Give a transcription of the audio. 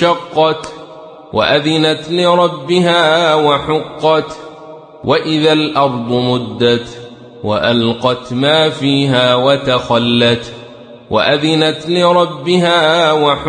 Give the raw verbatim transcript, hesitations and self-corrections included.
انشقت وأذنت لربها وحقت وإذا الأرض مدت وألقت ما فيها وتخلت وأذنت لربها وحقت